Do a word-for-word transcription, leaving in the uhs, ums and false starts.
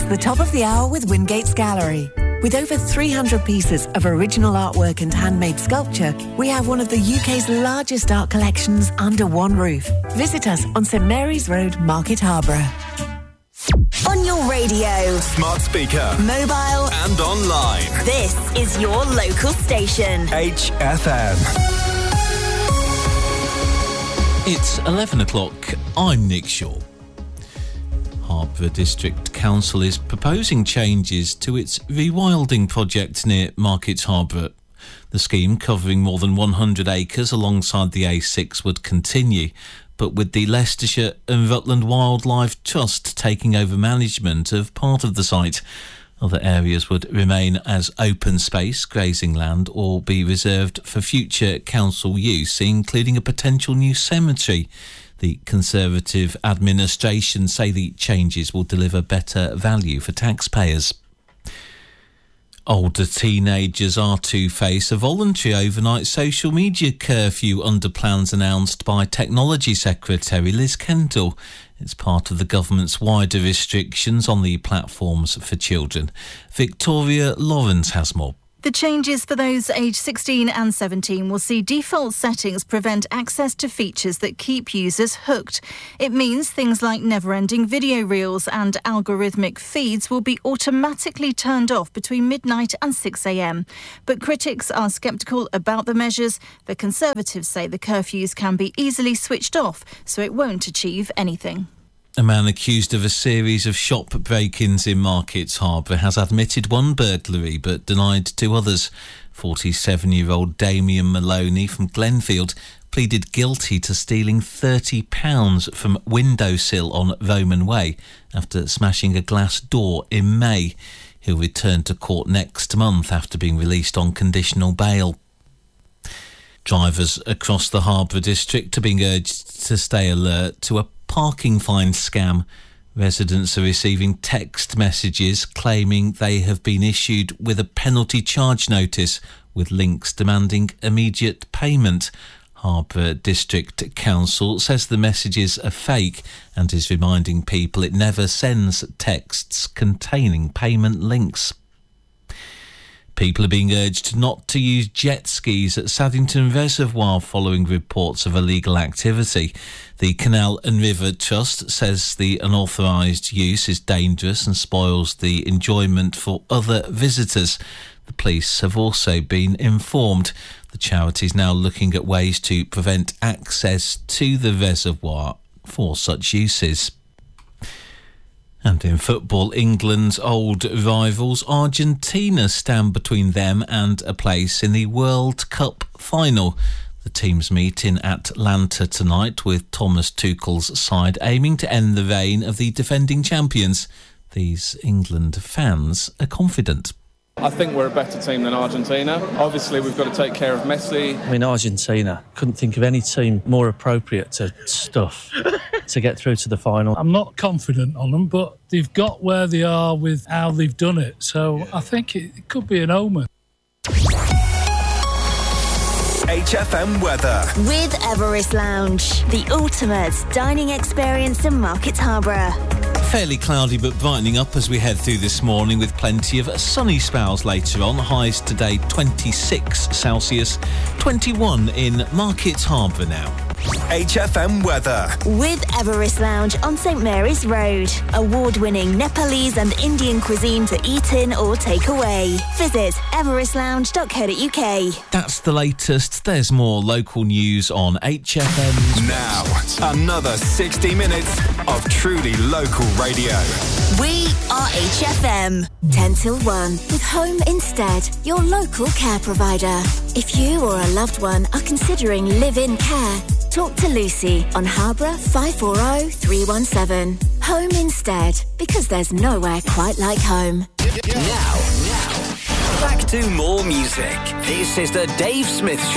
the top of the hour with Wingate's Gallery. With over three hundred pieces of original artwork and handmade sculpture, we have one of the U K's largest art collections under one roof. Visit us on St Mary's Road, Market Harborough. On your radio, smart speaker, mobile and online. This is your local station. H F M. It's eleven o'clock. I'm Nick Shaw. Harborough District Council is proposing changes to its rewilding project near Market Harborough. The scheme, covering more than one hundred acres alongside the A six, would continue, but with the Leicestershire and Rutland Wildlife Trust taking over management of part of the site. Other areas would remain as open space, grazing land, or be reserved for future council use, including a potential new cemetery. The Conservative administration say the changes will deliver better value for taxpayers. Older teenagers are to face a voluntary overnight social media curfew under plans announced by Technology Secretary Liz Kendall. It's part of the government's wider restrictions on the platforms for children. Victoria Lawrence has more. The changes for those aged sixteen and seventeen will see default settings prevent access to features that keep users hooked. It means things like never-ending video reels and algorithmic feeds will be automatically turned off between midnight and six a m. But critics are sceptical about the measures. The Conservatives say the curfews can be easily switched off, so it won't achieve anything. A man accused of a series of shop break-ins in Market Harborough has admitted one burglary but denied two others. forty-seven-year-old Damien Maloney from Glenfield pleaded guilty to stealing thirty pounds from windowsill on Roman Way after smashing a glass door in May. He'll return to court next month after being released on conditional bail. Drivers across the Harborough district are being urged to stay alert to a parking fine scam. Residents are receiving text messages claiming they have been issued with a penalty charge notice with links demanding immediate payment. Harborough District Council says the messages are fake and is reminding people it never sends texts containing payment links. People are being urged not to use jet skis at Saddington Reservoir following reports of illegal activity. The Canal and River Trust says the unauthorised use is dangerous and spoils the enjoyment for other visitors. The police have also been informed. The charity is now looking at ways to prevent access to the reservoir for such uses. And in football, England's old rivals Argentina stand between them and a place in the World Cup final. The teams meet in Atlanta tonight with Thomas Tuchel's side aiming to end the reign of the defending champions. These England fans are confident. I think we're a better team than Argentina. Obviously, we've got to take care of Messi. I mean, Argentina, couldn't think of any team more appropriate to stuff to get through to the final. I'm not confident on them, but they've got where they are with how they've done it. So I think it, it could be an omen. H F M weather. With Everest Lounge, the ultimate dining experience in Market Harborough. Fairly cloudy but brightening up as we head through this morning with plenty of sunny spells later on. Highs today twenty-six Celsius, twenty-one in Market Harborough now. H F M weather. With Everest Lounge on St Mary's Road. Award-winning Nepalese and Indian cuisine to eat in or take away. Visit everest lounge dot co dot u k. That's the latest. There's more local news on H F M. Now, another sixty minutes of truly local radio. We are H F M. ten till one with Home Instead, your local care provider. If you or a loved one are considering live-in care, talk to Lucy on Harborough five four zero three one seven. Home Instead, because there's nowhere quite like home. Now, now, back to more music. This is the Dave Smith Show.